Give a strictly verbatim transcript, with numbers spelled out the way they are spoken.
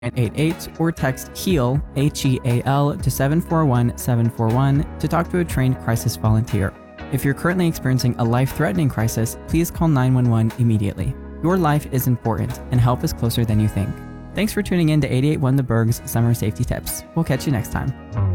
eight eight or text HEAL, H E A L, to seven four one seven four one to talk to a trained crisis volunteer. If you're currently experiencing a life-threatening crisis, please call nine one one immediately. Your life is important, and help is closer than you think. Thanks for tuning in to eighty-eight point one The Berg's Summer Safety Tips. We'll catch you next time.